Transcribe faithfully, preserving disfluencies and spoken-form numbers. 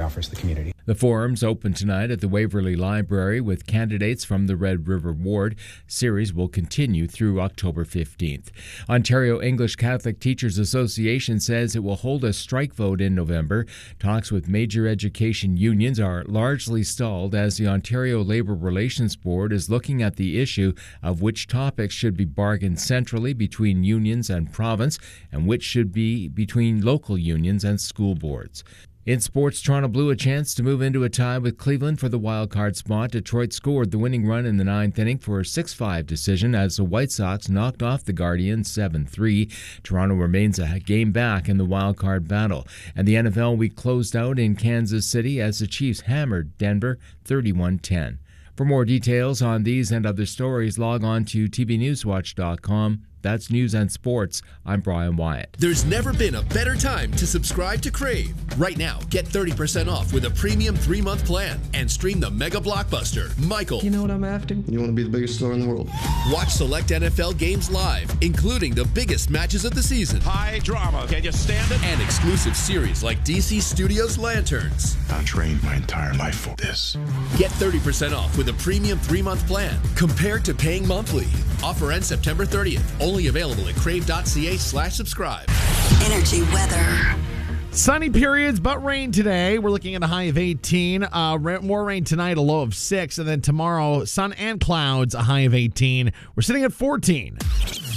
offers the community. The forum's open tonight at the Waverley Library with candidates from the Red River Ward. Series will continue through October fifteenth. Ontario English Catholic Teachers Association says it will hold a strike vote in November. Talks with major education unions are largely stalled as the Ontario Labour Relations Board is looking at the issue of which topics should be bargained centrally between unions and province and which should be between local unions and school boards. In sports, Toronto Blue a chance to move into a tie with Cleveland for the wild-card spot. Detroit scored the winning run in the ninth inning for a six five decision as the White Sox knocked off the Guardians seven three. Toronto remains a game back in the wild-card battle. And the N F L week closed out in Kansas City as the Chiefs hammered Denver thirty-one ten. For more details on these and other stories, log on to T V Newswatch dot com. That's News and Sports. I'm Brian Wyatt. There's never been a better time to subscribe to Crave. Right now, get thirty percent off with a premium three-month plan and stream the mega blockbuster, Michael. You know what I'm after? You want to be the biggest star in the world. Watch select N F L games live, including the biggest matches of the season. High drama. Can you stand it? And exclusive series like D C Studios Lanterns. I trained my entire life for this. Get thirty percent off with a premium three-month plan compared to paying monthly. Offer ends September thirtieth. Only available at crave.ca slash subscribe. Energy weather. Sunny periods, but rain today. We're looking at a high of eighteen. Uh, more rain tonight, a low of six. And then tomorrow, sun and clouds, a high of eighteen. We're sitting at fourteen.